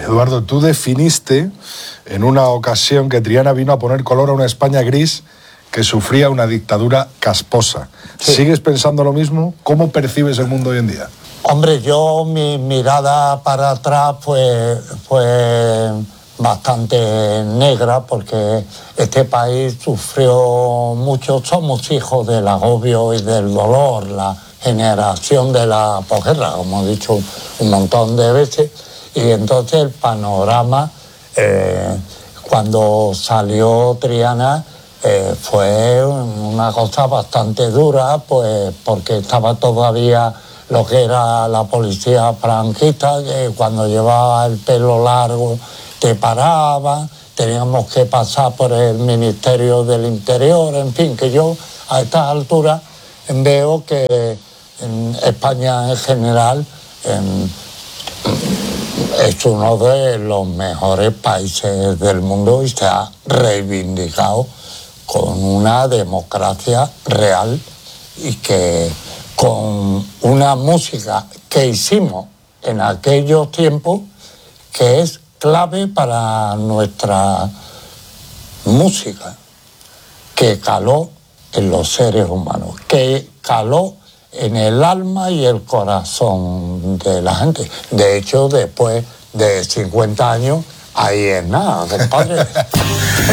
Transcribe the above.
Eduardo, tú definiste en una ocasión que Triana vino a poner color a una España gris que sufría una dictadura casposa. Sí. ¿Sigues pensando lo mismo? ¿Cómo percibes el mundo hoy en día? Hombre, mi mirada para atrás fue bastante negra, porque este país sufrió mucho. Somos hijos del agobio y del dolor, la generación de la posguerra, como he dicho un montón de veces, y entonces el panorama, cuando salió Triana, fue una cosa bastante dura, pues porque estaba todavía lo que era la policía franquista, que cuando llevaba el pelo largo te paraba, teníamos que pasar por el Ministerio del Interior, en fin, que yo a estas alturas veo que en España en general es uno de los mejores países del mundo y se ha reivindicado con una democracia real, y que con una música que hicimos en aquellos tiempos, que es clave para nuestra música, que caló en los seres humanos, que caló en el alma y el corazón de la gente. De hecho, después de 50 años, ahí es nada, compadre.